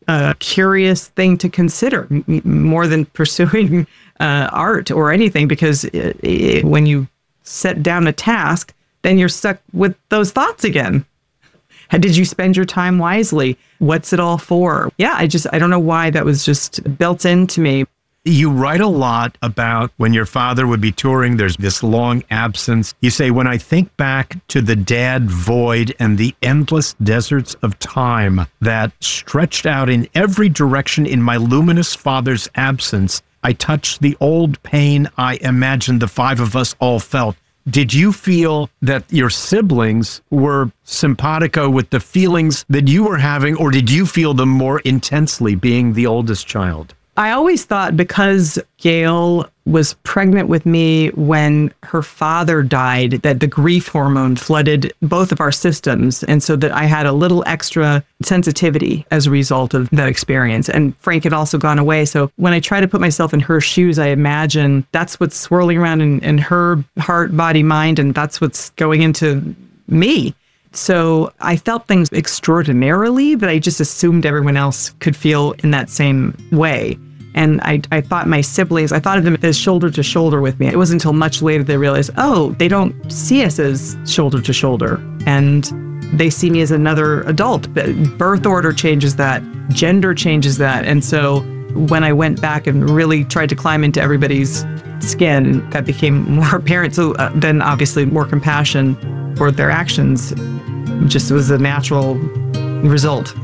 a curious thing to consider more than pursuing art or anything, because when you set down a task, then you're stuck with those thoughts again. Did you spend your time wisely? What's it all for? Yeah, I don't know why that was just built into me. You write a lot about when your father would be touring, there's this long absence. You say, when I think back to the dad void and the endless deserts of time that stretched out in every direction in my luminous father's absence, I touched the old pain I imagined the five of us all felt. Did you feel that your siblings were simpatico with the feelings that you were having, or did you feel them more intensely being the oldest child? I always thought, because Gail was pregnant with me when her father died, that the grief hormone flooded both of our systems. And so that I had a little extra sensitivity as a result of that experience. And Frank had also gone away. So when I try to put myself in her shoes, I imagine that's what's swirling around in her heart, body, mind, and that's what's going into me. So I felt things extraordinarily that I just assumed everyone else could feel in that same way. And I thought my siblings, I thought of them as shoulder to shoulder with me. It wasn't until much later they realized, oh, they don't see us as shoulder to shoulder. And they see me as another adult. Birth order changes that. Gender changes that. And so when I went back and really tried to climb into everybody's skin, that became more apparent. So then obviously more compassion for their actions just was a natural result.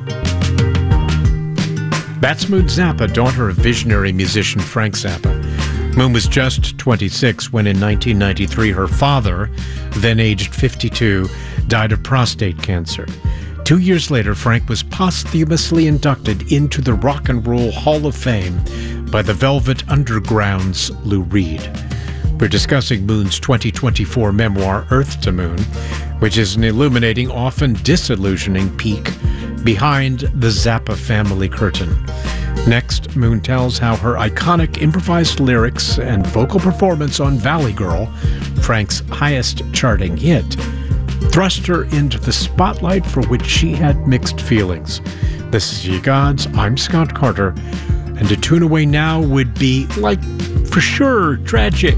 That's Moon Zappa, daughter of visionary musician Frank Zappa. Moon was just 26 when in 1993 her father, then aged 52, died of prostate cancer. 2 years later, Frank was posthumously inducted into the Rock and Roll Hall of Fame by the Velvet Underground's Lou Reed. We're discussing Moon's 2024 memoir, Earth to Moon, which is an illuminating, often disillusioning peek behind the Zappa family curtain. Next, Moon tells how her iconic improvised lyrics and vocal performance on Valley Girl, Frank's highest charting hit, thrust her into the spotlight for which she had mixed feelings. This is Ye Gods, I'm Scott Carter, and to tune away now would be, like, for sure, tragic.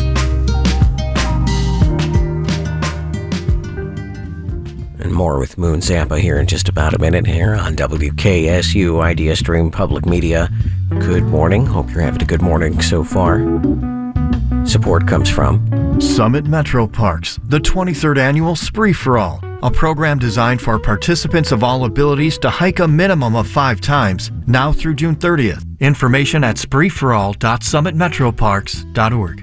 And more with Moon Zappa here in just about a minute here on WKSU Idea Stream Public Media. Good morning. Hope you're having a good morning so far. Support comes from Summit Metro Parks, the 23rd Annual Spree for All, a program designed for participants of all abilities to hike a minimum of 5 times, now through June 30th. Information at spreeforall.summitmetroparks.org.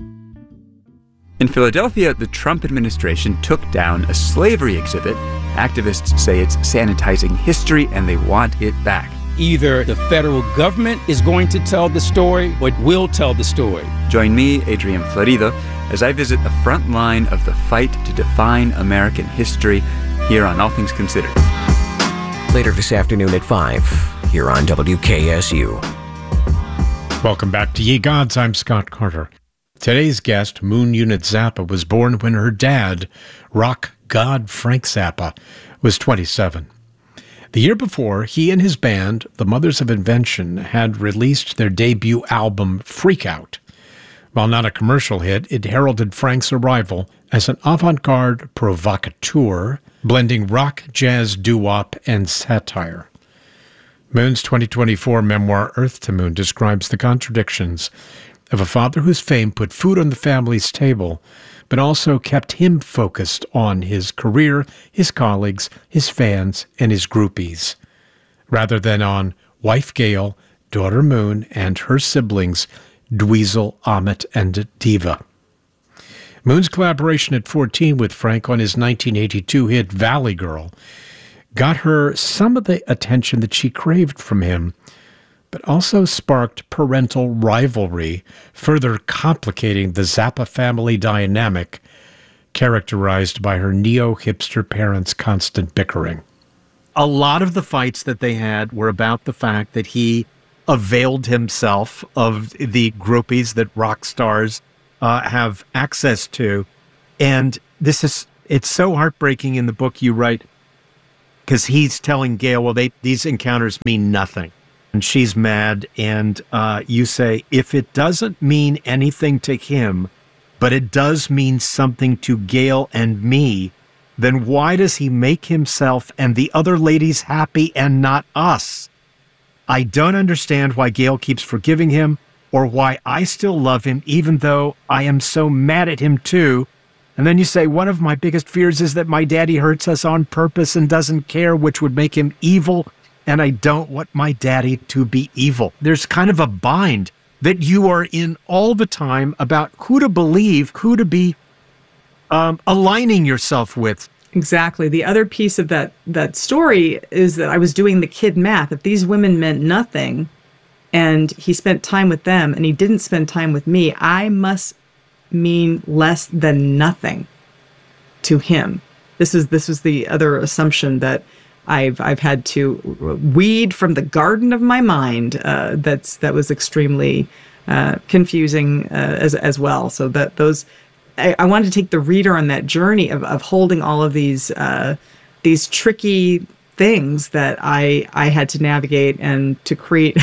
In Philadelphia, the Trump administration took down a slavery exhibit. Activists say it's sanitizing history and they want it back. Either the federal government is going to tell the story or it will tell the story. Join me, Adrian Florido, as I visit the front line of the fight to define American history here on All Things Considered. Later this afternoon at 5 here on WKSU. Welcome back to Ye Gods, I'm Scott Carter. Today's guest, Moon Unit Zappa, was born when her dad, rock god Frank Zappa, was 27. The year before, he and his band, the Mothers of Invention, had released their debut album, Freak Out. While not a commercial hit, it heralded Frank's arrival as an avant-garde provocateur, blending rock, jazz, doo-wop, and satire. Moon's 2024 memoir, Earth to Moon, describes the contradictions of a father whose fame put food on the family's table, but also kept him focused on his career, his colleagues, his fans, and his groupies, rather than on wife Gail, daughter Moon, and her siblings, Dweezil, Amit, and Diva. Moon's collaboration at 14 with Frank on his 1982 hit Valley Girl got her some of the attention that she craved from him, but also sparked parental rivalry, further complicating the Zappa family dynamic, characterized by her neo-hipster parents' constant bickering. A lot of the fights that they had were about the fact that he availed himself of the groupies that rock stars have access to. And it's so heartbreaking. In the book you write, because he's telling Gail, well, these encounters mean nothing. And she's mad. And you say, if it doesn't mean anything to him, but it does mean something to Gail and me, then why does he make himself and the other ladies happy and not us? I don't understand why Gail keeps forgiving him or why I still love him, even though I am so mad at him too. And then you say, one of my biggest fears is that my daddy hurts us on purpose and doesn't care, which would make him evil. And I don't want my daddy to be evil. There's kind of a bind that you are in all the time about who to believe, who to be aligning yourself with. Exactly. The other piece of that story is that I was doing the kid math. If these women meant nothing and he spent time with them and he didn't spend time with me, I must mean less than nothing to him. This was the other assumption that I've had to weed from the garden of my mind. That was extremely confusing as well. So that those. I wanted to take the reader on that journey of holding all of these tricky things that I had to navigate and to create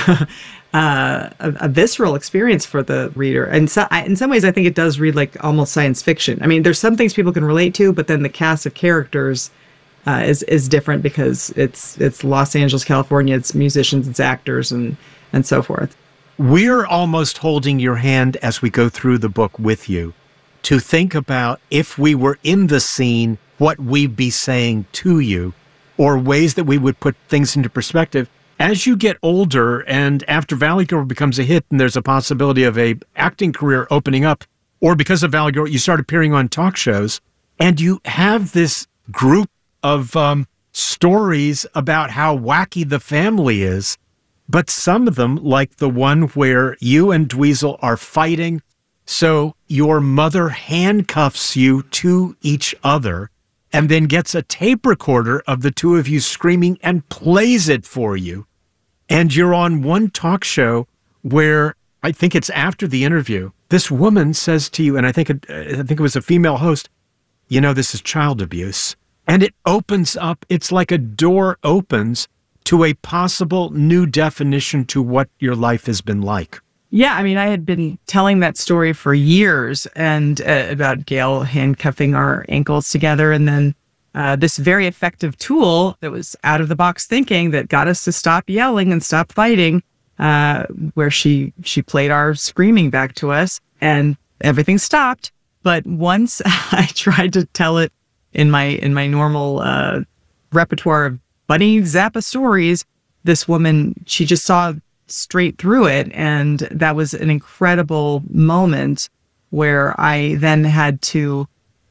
a visceral experience for the reader. And so, in some ways, I think it does read like almost science fiction. I mean, there's some things people can relate to, but then the cast of characters is different because it's Los Angeles, California. It's musicians, it's actors, and so forth. We're almost holding your hand as we go through the book with you, to think about if we were in the scene, what we'd be saying to you, or ways that we would put things into perspective. As you get older and after Valley Girl becomes a hit and there's a possibility of a acting career opening up, or because of Valley Girl, you start appearing on talk shows and you have this group of stories about how wacky the family is. But some of them, like the one where you and Dweezil are fighting, so your mother handcuffs you to each other and then gets a tape recorder of the two of you screaming and plays it for you. And you're on one talk show where, I think it's after the interview, this woman says to you, and I think it was a female host, you know, this is child abuse. And it opens up, it's like a door opens to a possible new definition to what your life has been like. Yeah, I mean, I had been telling that story for years and about Gail handcuffing our ankles together. And then this very effective tool that was out of the box thinking that got us to stop yelling and stop fighting, where she played our screaming back to us and everything stopped. But once I tried to tell it in my normal repertoire of Bunny Zappa stories, this woman, she just saw straight through it. And that was an incredible moment where I then had to,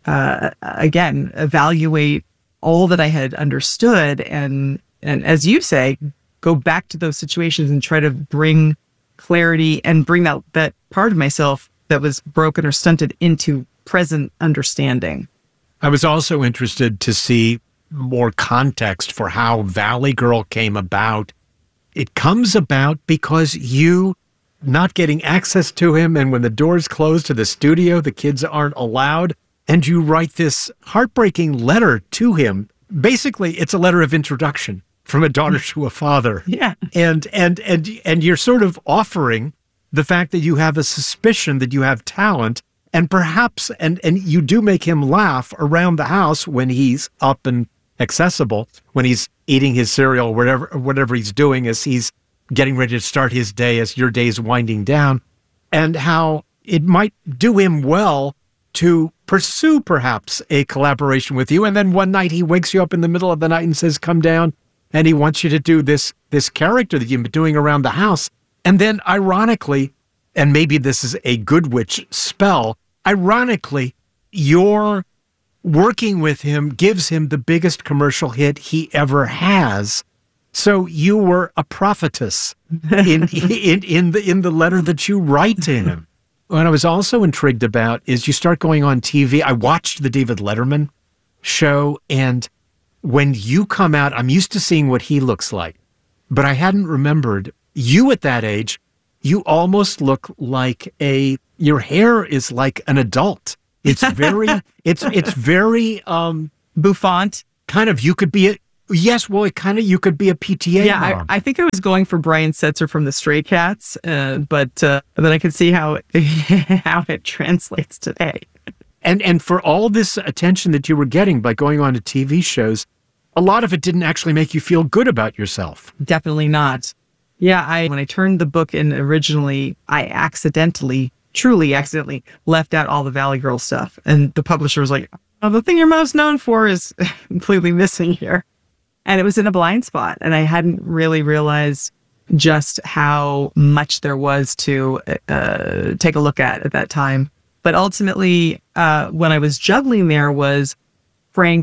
again, evaluate all that I had understood. And as you say, go back to those situations and try to bring clarity and bring that part of myself that was broken or stunted into present understanding. I was also interested to see more context for how Valley Girl came about. It comes about because you not getting access to him, and when the doors close to the studio, the kids aren't allowed, and you write this heartbreaking letter to him. Basically, it's a letter of introduction from a daughter to a father. Yeah. And you're sort of offering the fact that you have a suspicion that you have talent, and perhaps, and you do make him laugh around the house when he's up and accessible, when he's eating his cereal, whatever he's doing as he's getting ready to start his day, as your day's winding down, and how it might do him well to pursue perhaps a collaboration with you. And then one night he wakes you up in the middle of the night and says, come down, and he wants you to do this character that you've been doing around the house. And then ironically, and maybe this is a good witch spell, ironically, your working with him gives him the biggest commercial hit he ever has. So you were a prophetess in the letter that you write to him. What I was also intrigued about is you start going on TV. I watched the David Letterman show, and when you come out, I'm used to seeing what he looks like, but I hadn't remembered you at that age. You almost look like your hair is like an adult. It's very, it's very, bouffant. Kind of, you could be Yes, well, you could be a PTA mom. I think I was going for Brian Setzer from the Stray Cats, but then I could see how it translates today. And for all this attention that you were getting by going on to TV shows, a lot of it didn't actually make you feel good about yourself. Definitely not. Yeah, when I turned the book in originally, I truly accidentally left out all the Valley Girl stuff. And the publisher was like, oh, the thing you're most known for is completely missing here. And it was in a blind spot. And I hadn't really realized just how much there was to take a look at that time. But ultimately, when I was juggling there was Frank,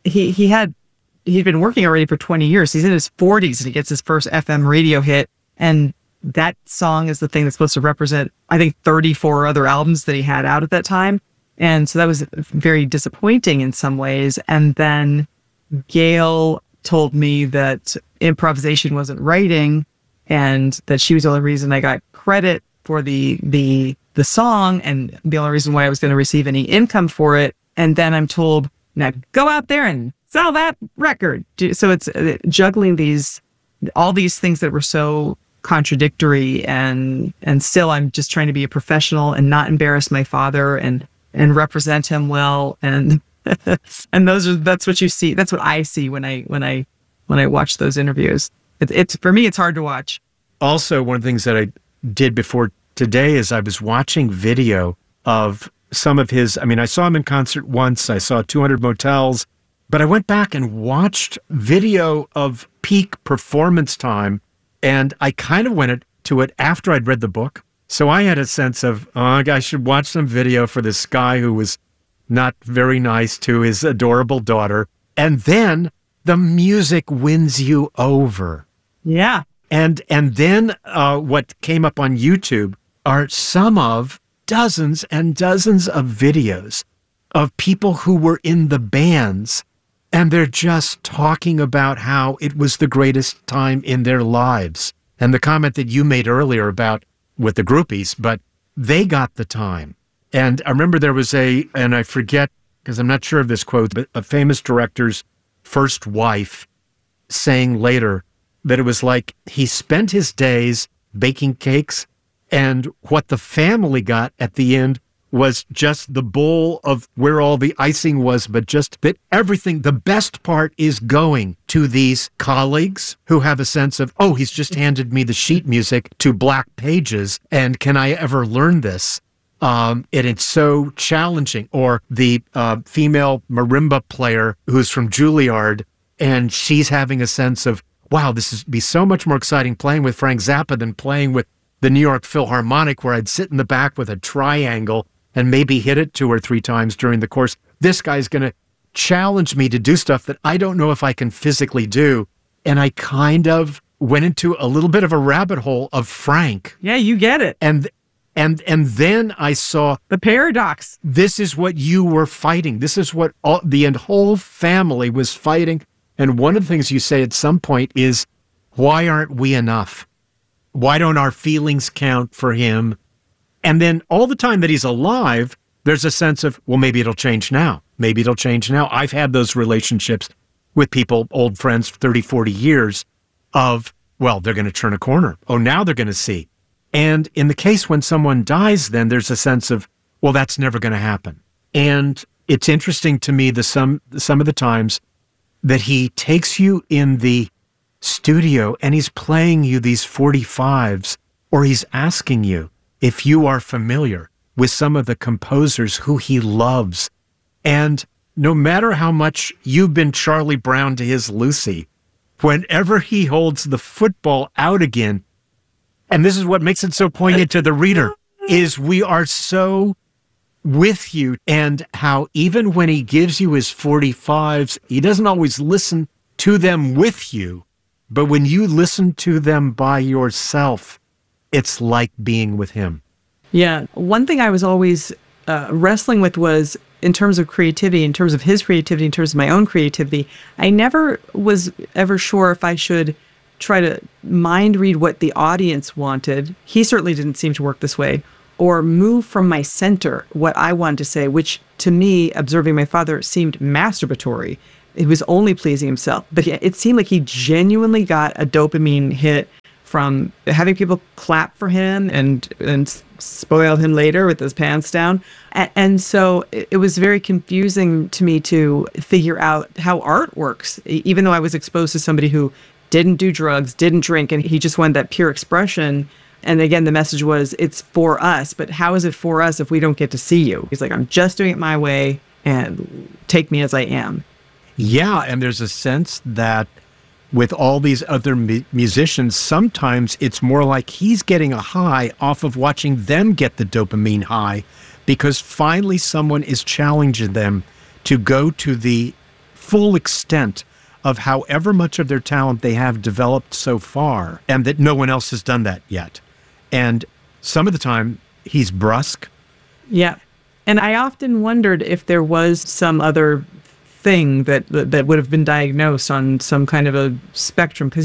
he'd been working already for 20 years. He's in his 40s and he gets his first FM radio hit. And that song is the thing that's supposed to represent, I think, 34 other albums that he had out at that time. And so that was very disappointing in some ways. And then Gail told me that improvisation wasn't writing and that she was the only reason I got credit for the song and the only reason why I was going to receive any income for it. And then I'm told, now go out there and sell that record. So it's juggling all these things that were so contradictory, and still I'm just trying to be a professional and not embarrass my father and represent him well. And and that's what you see. That's what I see when I watch those interviews. It's for me, it's hard to watch. Also, one of the things that I did before today is I was watching video of some of his, I saw him in concert once. I saw 200 Motels. But I went back and watched video of peak performance time, and I kind of went to it after I'd read the book. So I had a sense of, I should watch some video for this guy who was not very nice to his adorable daughter. And then the music wins you over. Yeah. And then what came up on YouTube are some of dozens and dozens of videos of people who were in the bands. And they're just talking about how it was the greatest time in their lives. And the comment that you made earlier about with the groupies, but they got the time. And I remember there was and I forget, because I'm not sure of this quote, but a famous director's first wife saying later that it was like he spent his days baking cakes, and what the family got at the end was just the bowl of where all the icing was, but just that everything, the best part is going to these colleagues who have a sense of, oh, he's just handed me the sheet music to Black Pages, and can I ever learn this? And it's so challenging. Or the female marimba player who's from Juilliard, and she's having a sense of, wow, this would be so much more exciting playing with Frank Zappa than playing with the New York Philharmonic, where I'd sit in the back with a triangle and maybe hit it 2 or 3 times during the course. This guy's going to challenge me to do stuff that I don't know if I can physically do. And I kind of went into a little bit of a rabbit hole of Frank. Yeah, you get it. And then I saw the paradox. This is what you were fighting. This is what the whole family was fighting. And one of the things you say at some point is, why aren't we enough? Why don't our feelings count for him? And then all the time that he's alive, there's a sense of, well, maybe it'll change now. Maybe it'll change now. I've had those relationships with people, old friends, 30, 40 years of, well, they're going to turn a corner. Oh, now they're going to see. And in the case when someone dies, then there's a sense of, well, that's never going to happen. And it's interesting to me some of the times that he takes you in the studio and he's playing you these 45s, or he's asking you if you are familiar with some of the composers who he loves. And no matter how much you've been Charlie Brown to his Lucy, whenever he holds the football out again, and this is what makes it so poignant to the reader, is we are so with you, and how even when he gives you his 45s, he doesn't always listen to them with you, but when you listen to them by yourself, it's like being with him. Yeah. One thing I was always wrestling with was, in terms of creativity, in terms of his creativity, in terms of my own creativity, I never was ever sure if I should try to mind read what the audience wanted. He certainly didn't seem to work this way. Or move from my center, what I wanted to say, which to me, observing my father, seemed masturbatory. he was only pleasing himself. But it seemed like he genuinely got a dopamine hit from having people clap for him and spoil him later with his pants down. And so it was very confusing to me to figure out how art works, even though I was exposed to somebody who didn't do drugs, didn't drink, and he just wanted that pure expression. And again, the message was, it's for us, but how is it for us if we don't get to see you? He's like, I'm just doing it my way and take me as I am. Yeah, and there's a sense that with all these other musicians, sometimes it's more like he's getting a high off of watching them get the dopamine high, because finally someone is challenging them to go to the full extent of however much of their talent they have developed so far, and that no one else has done that yet. And some of the time, he's brusque. Yeah. And I often wondered if there was some other thing that would have been diagnosed on some kind of a spectrum, because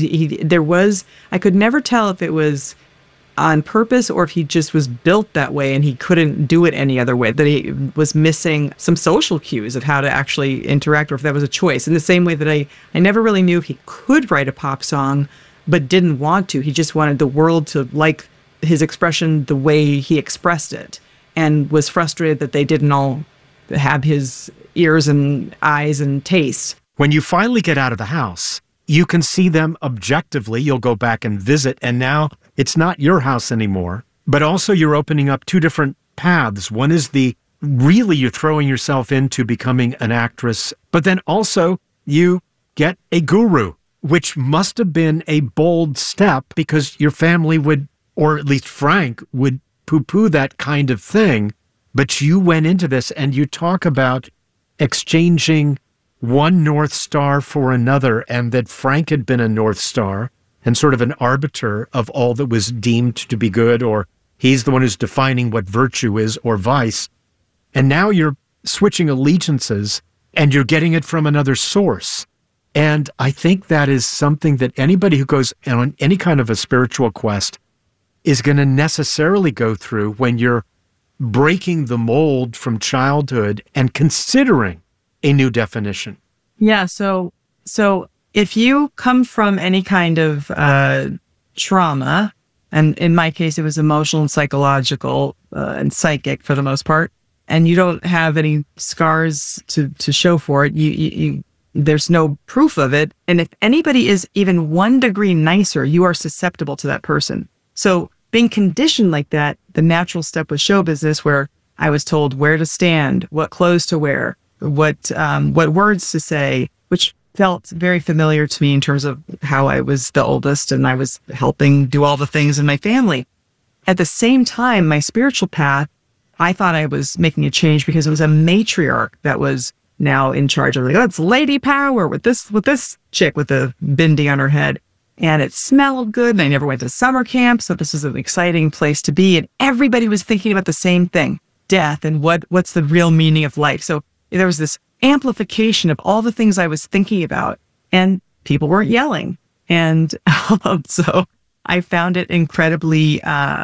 I could never tell if it was on purpose or if he just was built that way and he couldn't do it any other way, that he was missing some social cues of how to actually interact, or if that was a choice. In the same way that I never really knew if he could write a pop song but didn't want to. He just wanted the world to like his expression the way he expressed it, and was frustrated that they didn't all have his ears and eyes and taste. When you finally get out of the house, you can see them objectively. You'll go back and visit, and now it's not your house anymore, but also you're opening up two different paths. One is you're throwing yourself into becoming an actress, but then also you get a guru, which must have been a bold step, because your family would, or at least Frank would, poo-poo that kind of thing. But you went into this and you talk about exchanging one North Star for another, and that Frank had been a North Star and sort of an arbiter of all that was deemed to be good, or he's the one who's defining what virtue is or vice. And now you're switching allegiances and you're getting it from another source. And I think that is something that anybody who goes on any kind of a spiritual quest is going to necessarily go through when you're breaking the mold from childhood and considering a new definition. Yeah. So if you come from any kind of trauma, and in my case, it was emotional and psychological and psychic for the most part, and you don't have any scars to show for it, you there's no proof of it. And if anybody is even 1 degree nicer, you are susceptible to that person. So being conditioned like that, the natural step was show business, where I was told where to stand, what clothes to wear, what words to say, which felt very familiar to me in terms of how I was the oldest and I was helping do all the things in my family. At the same time, my spiritual path, I thought I was making a change because it was a matriarch that was now in charge of, like, oh, it's Lady Power with this chick with the bindi on her head. And it smelled good, and I never went to summer camp, so this is an exciting place to be. And everybody was thinking about the same thing, death, and what's the real meaning of life. So there was this amplification of all the things I was thinking about, and people weren't yelling. And so I found it incredibly,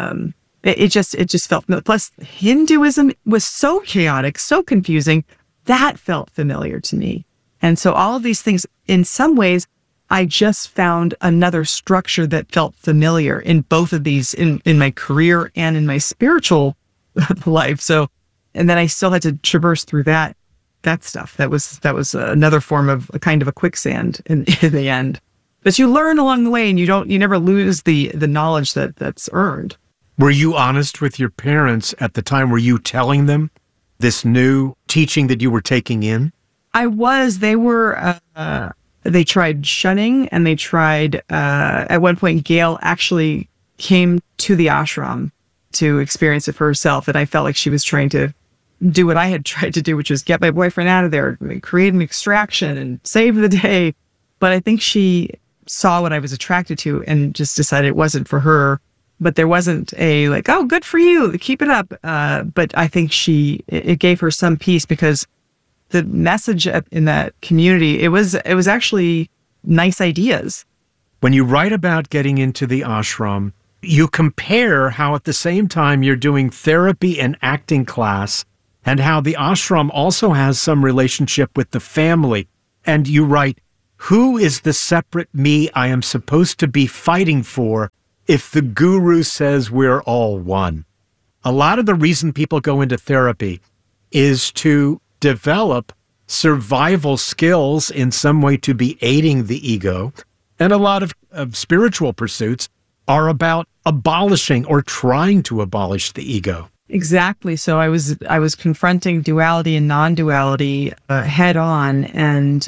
it just felt, plus Hinduism was so chaotic, so confusing, that felt familiar to me. And so all of these things, in some ways, I just found another structure that felt familiar in both of these, in my career and in my spiritual life. So, and then I still had to traverse through that stuff. That was another form of a kind of a quicksand in the end. But you learn along the way, and you never lose the knowledge that's earned. Were you honest with your parents at the time? Were you telling them this new teaching that you were taking in? I was. They were. They tried shunning, and they tried, at one point, Gail actually came to the ashram to experience it for herself. And I felt like she was trying to do what I had tried to do, which was get my boyfriend out of there, create an extraction and save the day. But I think she saw what I was attracted to and just decided it wasn't for her. But there wasn't a like, oh, good for you, keep it up. But I think it gave her some peace, because the message in that community, it was actually nice ideas. When you write about getting into the ashram, you compare how at the same time you're doing therapy and acting class, and how the ashram also has some relationship with the family. And you write, who is the separate me I am supposed to be fighting for if the guru says we're all one? A lot of the reason people go into therapy is to develop survival skills in some way to be aiding the ego. And a lot of spiritual pursuits are about abolishing or trying to abolish the ego. Exactly. So I was confronting duality and non-duality head on, and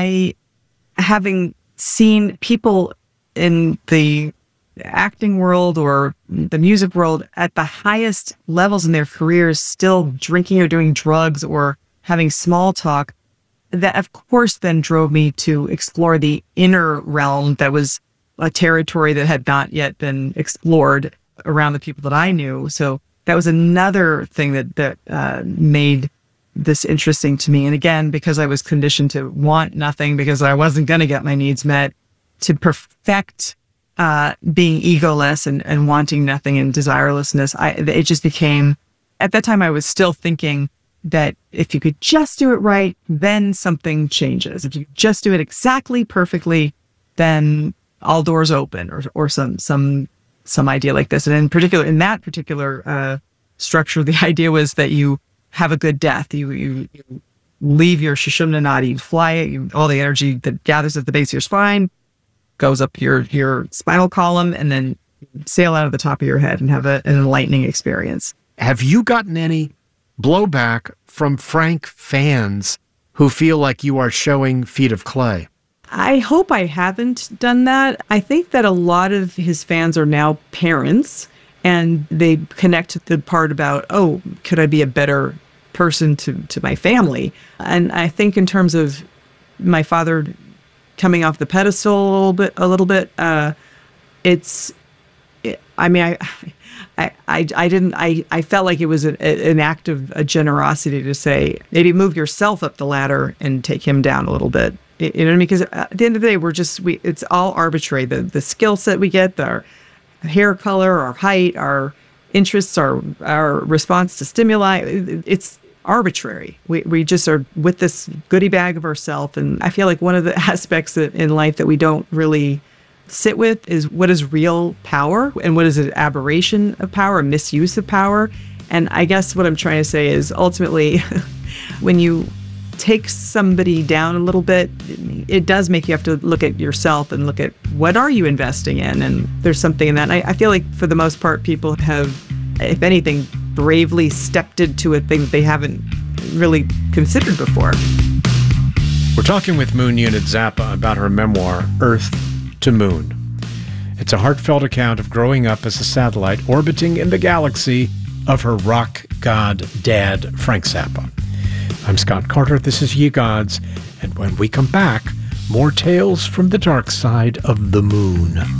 having seen people in the acting world or the music world at the highest levels in their careers still drinking or doing drugs or having small talk, that of course then drove me to explore the inner realm that was a territory that had not yet been explored around the people that I knew. So that was another thing that made this interesting to me. And again, because I was conditioned to want nothing because I wasn't going to get my needs met, to perfect being egoless and wanting nothing and desirelessness, it just became, at that time I was still thinking that if you could just do it right, then something changes. If you just do it exactly perfectly, then all doors open, or some idea like this. And in that particular structure, the idea was that you have a good death. You leave your Sushumna Nadi, you fly it, all the energy that gathers at the base of your spine goes up your spinal column, and then sail out of the top of your head and have an enlightening experience. Have you gotten any blowback from Frank fans who feel like you are showing feet of clay? I hope I haven't done that. I think that a lot of his fans are now parents, and they connect to the part about, oh, could I be a better person to my family? And I think in terms of my father coming off the pedestal a little bit, I felt like it was an act of generosity to say, maybe move yourself up the ladder and take him down a little bit. You know what I mean? Because at the end of the day, it's all arbitrary. The skill set we get, our hair color, our height, our interests, our response to stimuli, it's arbitrary. We just are with this goodie bag of ourselves. And I feel like one of the aspects in life that we don't really sit with is what is real power and what is an aberration of power, a misuse of power. And I guess what I'm trying to say is ultimately when you take somebody down a little bit, it does make you have to look at yourself and look at what are you investing in, and there's something in that. And I feel like for the most part, people have, if anything, bravely stepped into a thing that they haven't really considered before. We're talking with Moon Unit Zappa about her memoir, Earth to Moon. It's a heartfelt account of growing up as a satellite orbiting in the galaxy of her rock god dad, Frank Zappa. I'm Scott Carter, this is Ye Gods, and when we come back, more tales from the dark side of the moon.